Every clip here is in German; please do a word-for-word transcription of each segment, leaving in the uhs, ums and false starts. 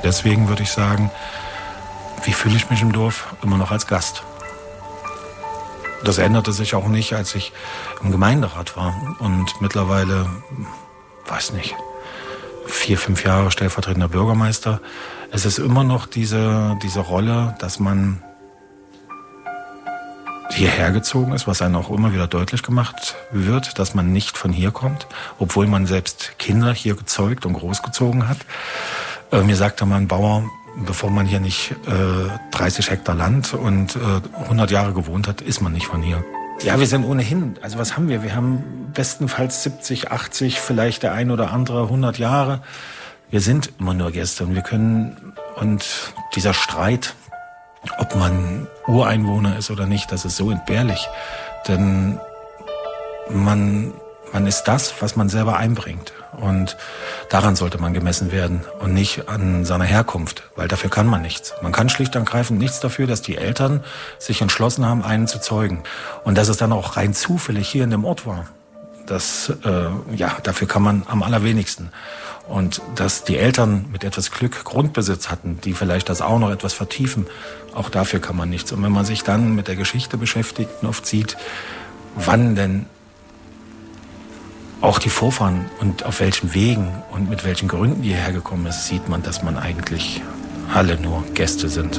Deswegen würde ich sagen, wie fühle ich mich im Dorf? Immer noch als Gast. Das änderte sich auch nicht, als ich im Gemeinderat war und mittlerweile, weiß nicht, vier, fünf Jahre stellvertretender Bürgermeister. Es ist immer noch diese, diese Rolle, dass man hierher gezogen ist, was einem auch immer wieder deutlich gemacht wird, dass man nicht von hier kommt, obwohl man selbst Kinder hier gezeugt und großgezogen hat. Äh, mir sagte mal ein Bauer, bevor man hier nicht äh, dreißig Hektar Land und äh, hundert Jahre gewohnt hat, ist man nicht von hier. Ja, wir sind ohnehin, also was haben wir? Wir haben bestenfalls siebzig, achtzig, vielleicht der ein oder andere hundert Jahre. Wir sind immer nur Gäste und wir können, und dieser Streit, ob man Ureinwohner ist oder nicht, das ist so entbehrlich. Denn man, man ist das, was man selber einbringt. Und daran sollte man gemessen werden und nicht an seiner Herkunft, weil dafür kann man nichts. Man kann schlicht und ergreifend nichts dafür, dass die Eltern sich entschlossen haben, einen zu zeugen. Und dass es dann auch rein zufällig hier in dem Ort war. Das, äh, ja, dafür kann man am allerwenigsten. Und dass die Eltern mit etwas Glück Grundbesitz hatten, die vielleicht das auch noch etwas vertiefen, auch dafür kann man nichts. Und wenn man sich dann mit der Geschichte beschäftigt und oft sieht, wann denn auch die Vorfahren und auf welchen Wegen und mit welchen Gründen die hierher gekommen ist, sieht man, dass man eigentlich alle nur Gäste sind.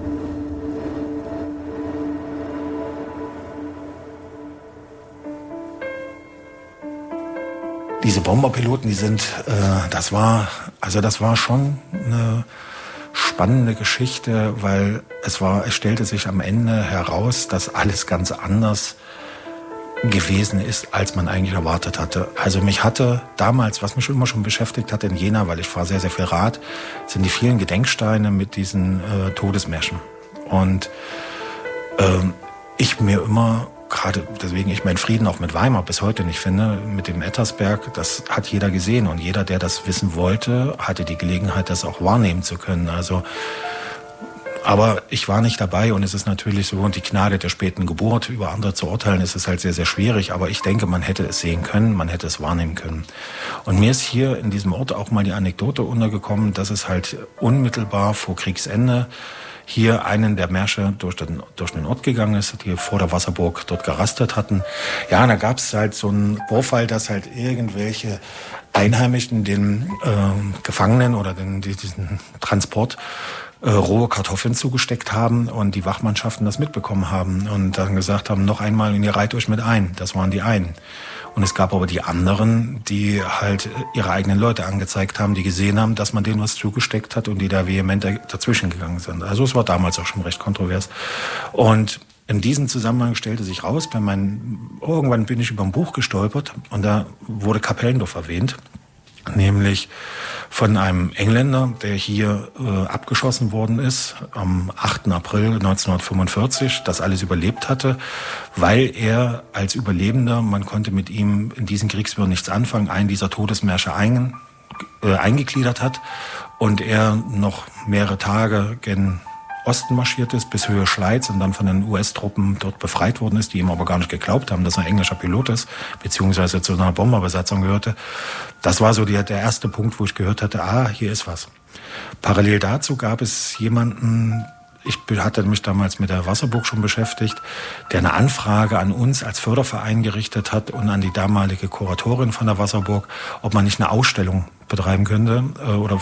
Diese Bomberpiloten, die sind, äh, das war, also das war schon eine spannende Geschichte, weil es war, es stellte sich am Ende heraus, dass alles ganz anders gewesen ist, als man eigentlich erwartet hatte. Also mich hatte damals, was mich immer schon beschäftigt hat in Jena, weil ich fahre sehr, sehr viel Rad, sind die vielen Gedenksteine mit diesen äh, Todesmärschen. Und ähm, ich mir immer, gerade deswegen ich meinen Frieden auch mit Weimar bis heute nicht finde, mit dem Ettersberg, das hat jeder gesehen. Und jeder, der das wissen wollte, hatte die Gelegenheit, das auch wahrnehmen zu können. Also aber ich war nicht dabei und es ist natürlich so, und die Gnade der späten Geburt, über andere zu urteilen, ist es halt sehr, sehr schwierig. Aber ich denke, man hätte es sehen können, man hätte es wahrnehmen können. Und mir ist hier in diesem Ort auch mal die Anekdote untergekommen, dass es halt unmittelbar vor Kriegsende hier einen der Märsche durch den, durch den Ort gegangen ist, die vor der Wasserburg dort gerastet hatten. Ja, und da gab es halt so einen Vorfall, dass halt irgendwelche Einheimischen den äh, Gefangenen oder den, diesen Transport Äh, rohe Kartoffeln zugesteckt haben und die Wachmannschaften das mitbekommen haben und dann gesagt haben, noch einmal und ihr reiht euch mit ein. Das waren die einen. Und es gab aber die anderen, die halt ihre eigenen Leute angezeigt haben, die gesehen haben, dass man denen was zugesteckt hat und die da vehement dazwischen gegangen sind. Also es war damals auch schon recht kontrovers. Und in diesem Zusammenhang stellte sich raus, bei meinen, irgendwann bin ich über ein Buch gestolpert und da wurde Kapellendorf erwähnt. Nämlich von einem Engländer, der hier äh, abgeschossen worden ist am achten April neunzehnhundertfünfundvierzig, das alles überlebt hatte, weil er als Überlebender, man konnte mit ihm in diesen Kriegswirren nichts anfangen, einen dieser Todesmärsche ein, äh, eingegliedert hat und er noch mehrere Tage gen Osten marschiert ist, bis Höhe Schleiz und dann von den U S-Truppen dort befreit worden ist, die ihm aber gar nicht geglaubt haben, dass er englischer Pilot ist, beziehungsweise zu einer Bomberbesatzung gehörte. Das war so die, der erste Punkt, wo ich gehört hatte, ah, hier ist was. Parallel dazu gab es jemanden, ich hatte mich damals mit der Wasserburg schon beschäftigt, der eine Anfrage an uns als Förderverein gerichtet hat und an die damalige Kuratorin von der Wasserburg, ob man nicht eine Ausstellung betreiben könnte äh, oder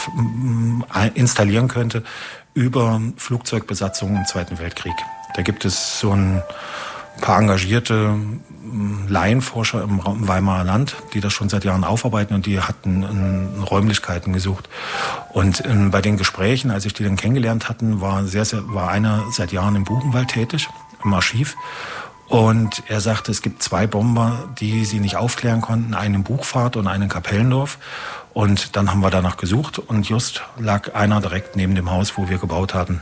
äh, installieren könnte über Flugzeugbesatzungen im Zweiten Weltkrieg. Da gibt es so ein paar engagierte Laienforscher im Weimarer Land, die das schon seit Jahren aufarbeiten und die hatten in Räumlichkeiten gesucht. Und in, bei den Gesprächen, als ich die dann kennengelernt hatten, war, sehr, sehr, war einer seit Jahren im Buchenwald tätig, im Archiv. Und er sagte, es gibt zwei Bomber, die sie nicht aufklären konnten, einen in Buchfahrt und einen in Kapellendorf. Und dann haben wir danach gesucht und just lag einer direkt neben dem Haus, wo wir gebaut hatten.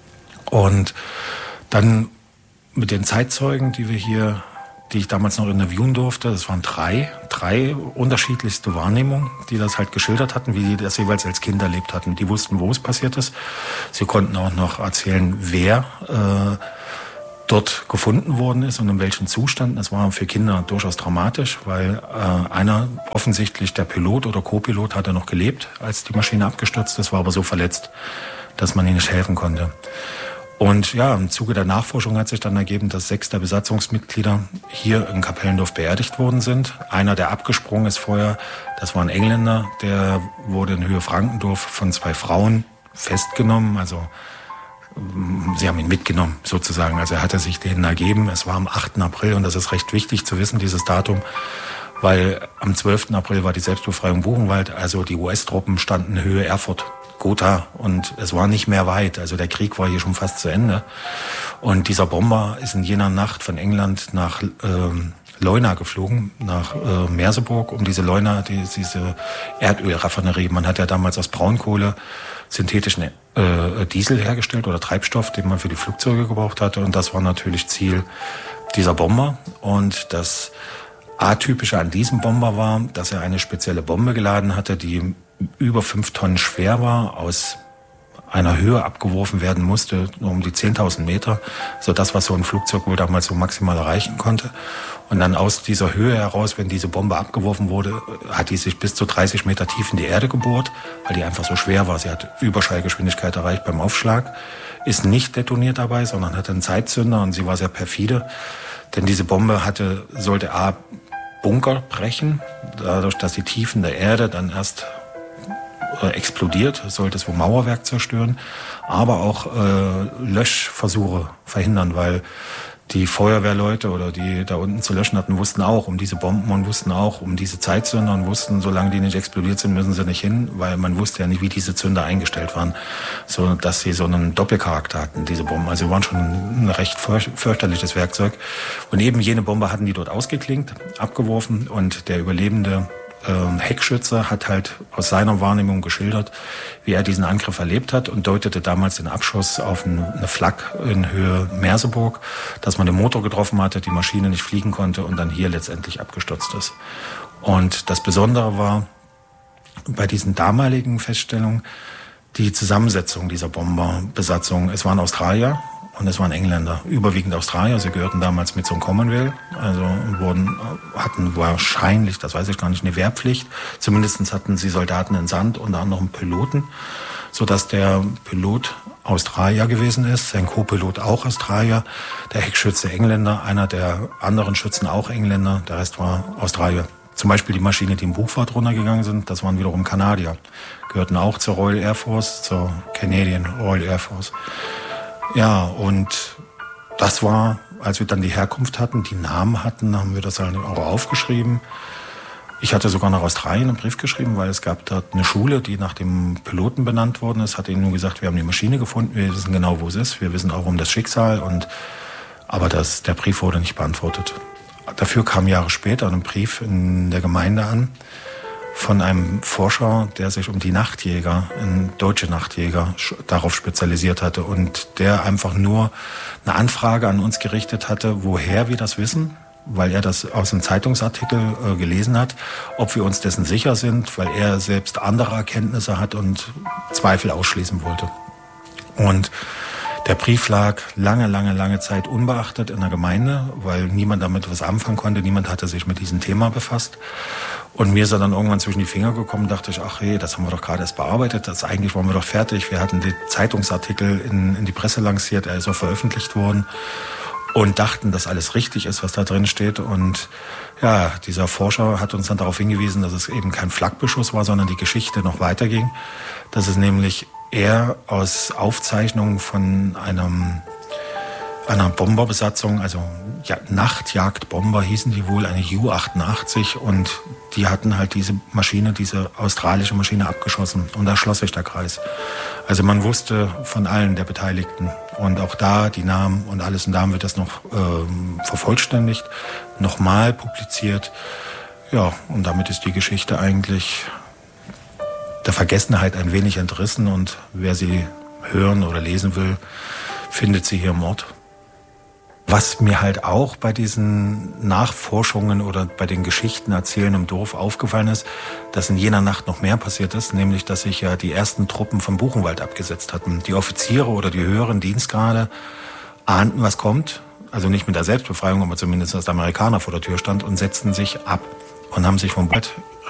Und dann mit den Zeitzeugen, die wir hier, die ich damals noch interviewen durfte, das waren drei, drei unterschiedlichste Wahrnehmungen, die das halt geschildert hatten, wie die das jeweils als Kind erlebt hatten. Die wussten, wo es passiert ist. Sie konnten auch noch erzählen, wer äh, dort gefunden worden ist und in welchem Zustand. Das war für Kinder durchaus dramatisch, weil äh, einer, offensichtlich der Pilot oder Co-Pilot, hatte noch gelebt, als die Maschine abgestürzt ist, war aber so verletzt, dass man ihm nicht helfen konnte. Und ja, im Zuge der Nachforschung hat sich dann ergeben, dass sechs der Besatzungsmitglieder hier in Kapellendorf beerdigt worden sind. Einer, der abgesprungen ist vorher, das war ein Engländer, der wurde in Höhe Frankendorf von zwei Frauen festgenommen, also sie haben ihn mitgenommen sozusagen, also er hatte sich denen ergeben. Es war am achten April und das ist recht wichtig zu wissen, dieses Datum, weil am zwölften April war die Selbstbefreiung Buchenwald, also die U S-Truppen standen in Höhe Erfurt, Gotha, und es war nicht mehr weit, also der Krieg war hier schon fast zu Ende. Und dieser Bomber ist in jener Nacht von England nach äh, Leuna geflogen, nach äh, Merseburg, um diese Leuna, die, diese Erdölraffinerie, man hat ja damals aus Braunkohle synthetischen äh, Diesel hergestellt oder Treibstoff, den man für die Flugzeuge gebraucht hatte, und das war natürlich Ziel dieser Bomber. Und das Atypische an diesem Bomber war, dass er eine spezielle Bombe geladen hatte, die über fünf Tonnen schwer war, aus einer Höhe abgeworfen werden musste, nur um die zehntausend Meter, so das, was so ein Flugzeug wohl damals so maximal erreichen konnte. Und dann aus dieser Höhe heraus, wenn diese Bombe abgeworfen wurde, hat die sich bis zu dreißig Meter tief in die Erde gebohrt, weil die einfach so schwer war. Sie hat Überschallgeschwindigkeit erreicht beim Aufschlag, ist nicht detoniert dabei, sondern hatte einen Zeitzünder, und sie war sehr perfide, denn diese Bombe hatte, sollte A, Bunker brechen, dadurch, dass die Tiefen der Erde dann erst äh, explodiert, sollte es wohl Mauerwerk zerstören, aber auch äh, Löschversuche verhindern, weil die Feuerwehrleute oder die da unten zu löschen hatten, wussten auch um diese Bomben und wussten auch um diese Zeitzünder und wussten, solange die nicht explodiert sind, müssen sie nicht hin, weil man wusste ja nicht, wie diese Zünder eingestellt waren, so dass sie so einen Doppelcharakter hatten, diese Bomben. Also waren schon ein recht fürchterliches Werkzeug. Und eben jene Bombe hatten die dort ausgeklinkt, abgeworfen, und der überlebende äh, Heckschütze hat halt aus seiner Wahrnehmung geschildert, wie er diesen Angriff erlebt hat, und deutete damals den Abschuss auf eine Flak in Höhe Merseburg, dass man den Motor getroffen hatte, die Maschine nicht fliegen konnte und dann hier letztendlich abgestürzt ist. Und das Besondere war bei diesen damaligen Feststellungen die Zusammensetzung dieser Bomberbesatzung. Es waren Australier und es waren Engländer, überwiegend Australier. Sie gehörten damals mit zum Commonwealth, also wurden, hatten wahrscheinlich, das weiß ich gar nicht, eine Wehrpflicht. Zumindest hatten sie Soldaten entsandt, unter anderem Piloten, sodass der Pilot Australier gewesen ist, sein Co-Pilot auch Australier, der Heckschütze Engländer, einer der anderen Schützen auch Engländer, der Rest war Australier. Zum Beispiel die Maschine, die im Buchfahrt runtergegangen sind, das waren wiederum Kanadier, gehörten auch zur Royal Air Force, zur Canadian Royal Air Force. Ja, und das war, als wir dann die Herkunft hatten, die Namen hatten, haben wir das halt auch aufgeschrieben. Ich hatte sogar nach Australien einen Brief geschrieben, weil es gab dort eine Schule, die nach dem Piloten benannt worden ist, hat ihnen nur gesagt, wir haben die Maschine gefunden, wir wissen genau, wo es ist, wir wissen auch um das Schicksal, und aber das, der Brief wurde nicht beantwortet. Dafür kam Jahre später ein Brief in der Gemeinde an von einem Forscher, der sich um die Nachtjäger, ein deutsche Nachtjäger, darauf spezialisiert hatte, und der einfach nur eine Anfrage an uns gerichtet hatte, woher wir das wissen, weil er das aus einem Zeitungsartikel äh, gelesen hat, ob wir uns dessen sicher sind, weil er selbst andere Erkenntnisse hat und Zweifel ausschließen wollte. Und der Brief lag lange, lange, lange Zeit unbeachtet in der Gemeinde, weil niemand damit was anfangen konnte, niemand hatte sich mit diesem Thema befasst. Und mir ist er dann irgendwann zwischen die Finger gekommen, dachte ich, ach hey, das haben wir doch gerade erst bearbeitet, das eigentlich waren wir doch fertig. Wir hatten den Zeitungsartikel in, in die Presse lanciert, er ist auch veröffentlicht worden, und dachten, dass alles richtig ist, was da drin steht. Und ja, dieser Forscher hat uns dann darauf hingewiesen, dass es eben kein Flakbeschuss war, sondern die Geschichte noch weiterging. Dass es nämlich eher aus Aufzeichnungen von einem, einer Bomberbesatzung, also ja, Nachtjagdbomber hießen die wohl, eine U achtundachtzig, und die hatten halt diese Maschine, diese australische Maschine abgeschossen, und da schloss sich der Kreis. Also man wusste von allen der Beteiligten, und auch da die Namen und alles, und da haben wir das noch ähm, vervollständigt, nochmal publiziert. Ja, und damit ist die Geschichte eigentlich der Vergessenheit ein wenig entrissen, und wer sie hören oder lesen will, findet sie hier im Ort. Was mir halt auch bei diesen Nachforschungen oder bei den Geschichten erzählen im Dorf aufgefallen ist, dass in jener Nacht noch mehr passiert ist, nämlich dass sich ja die ersten Truppen vom Buchenwald abgesetzt hatten. Die Offiziere oder die höheren Dienstgrade ahnten, was kommt, also nicht mit der Selbstbefreiung, aber zumindest, dass der Amerikaner vor der Tür stand und setzten sich ab und haben sich vom Bord